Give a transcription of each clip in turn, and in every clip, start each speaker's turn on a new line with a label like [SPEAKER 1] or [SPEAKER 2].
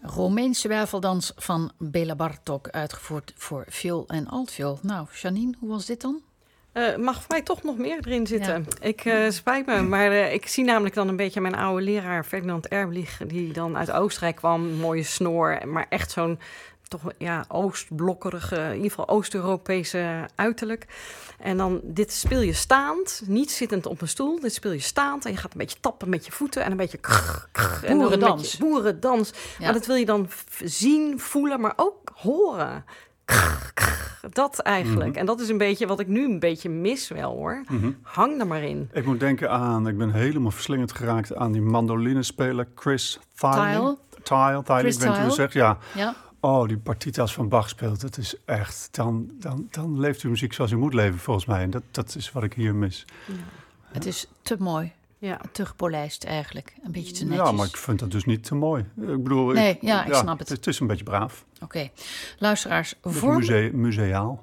[SPEAKER 1] Romeins zwerveldans van Béla Bartók, uitgevoerd voor viool en altviool. Nou, Janine, hoe was dit dan?
[SPEAKER 2] Mag voor mij toch nog meer erin zitten.
[SPEAKER 1] Ja.
[SPEAKER 2] Ik spijt me, maar ik zie namelijk dan een beetje mijn oude leraar Ferdinand Erblich, die dan uit Oostenrijk kwam, mooie snor, maar echt zo'n toch oostblokkerige, in ieder geval Oost-Europese uiterlijk. En dan, dit speel je staand, niet zittend op een stoel. Dit speel je staand en je gaat een beetje tappen met je voeten en een beetje
[SPEAKER 1] Boerendans.
[SPEAKER 2] Boerendans.
[SPEAKER 1] Ja.
[SPEAKER 2] Maar dat wil je dan zien, voelen, maar ook horen. Dat eigenlijk.
[SPEAKER 3] Mm-hmm.
[SPEAKER 2] En dat is een beetje wat ik nu een beetje mis wel, hoor.
[SPEAKER 3] Mm-hmm.
[SPEAKER 2] Hang er maar in.
[SPEAKER 3] Ik moet denken aan, ik ben helemaal verslingerd geraakt aan die mandolinespeler Chris Thile. Thile, ik weet niet hoe je zegt, ja.
[SPEAKER 1] Ja.
[SPEAKER 3] Oh, die partitas van Bach speelt, dat is echt, dan leeft uw muziek zoals u moet leven, volgens mij. En dat is wat ik hier mis.
[SPEAKER 2] Ja.
[SPEAKER 1] Het is te mooi.
[SPEAKER 2] Ja.
[SPEAKER 1] Te gepolijst eigenlijk. Een beetje te netjes.
[SPEAKER 3] Ja, maar ik vind dat dus niet te mooi. Ik bedoel,
[SPEAKER 1] Nee, ik snap het.
[SPEAKER 3] Het is een beetje braaf.
[SPEAKER 1] Oké. Luisteraars,
[SPEAKER 3] Museaal.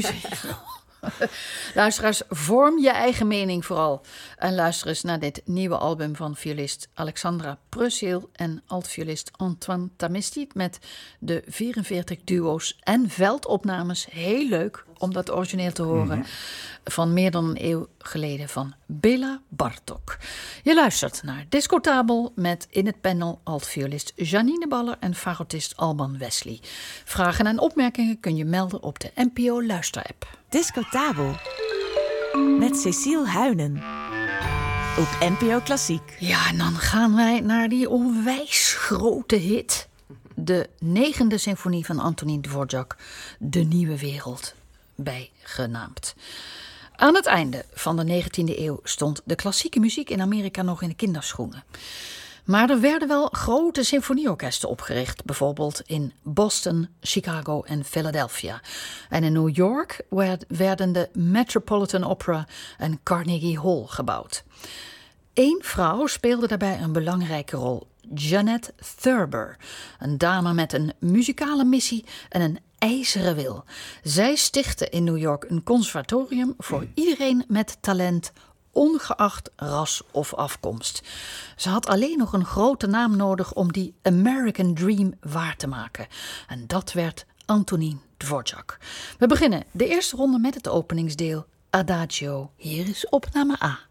[SPEAKER 1] Luisteraars, vorm je eigen mening vooral. En luister eens naar dit nieuwe album van violist Alexandra Preusseel en altviolist Antoine Tamisti met de 44 duo's en veldopnames. Heel leuk om dat origineel te horen. Mm-hmm. Van meer dan een eeuw geleden van Béla Bartók. Je luistert naar Discotabel met in het panel altviolist Janine Baller en fagotist Alban Wesley. Vragen en opmerkingen kun je melden op de NPO Luisterapp.
[SPEAKER 4] Discotabel met Cecile Huynen op NPO Klassiek.
[SPEAKER 1] Ja, en dan gaan wij naar die onwijs grote hit. De 9e symfonie van Antonín Dvořák, De Nieuwe Wereld, bijgenaamd. Aan het einde van de 19e eeuw stond de klassieke muziek in Amerika nog in de kinderschoenen. Maar er werden wel grote symfonieorkesten opgericht, bijvoorbeeld in Boston, Chicago en Philadelphia. En in New York werden de Metropolitan Opera en Carnegie Hall gebouwd. Eén vrouw speelde daarbij een belangrijke rol, Jeanette Thurber, een dame met een muzikale missie en een ijzeren wil. Zij stichtte in New York een conservatorium voor iedereen met talent, ongeacht ras of afkomst. Ze had alleen nog een grote naam nodig om die American Dream waar te maken. En dat werd Antonín Dvořák. We beginnen de eerste ronde met het openingsdeel Adagio. Hier is opname A.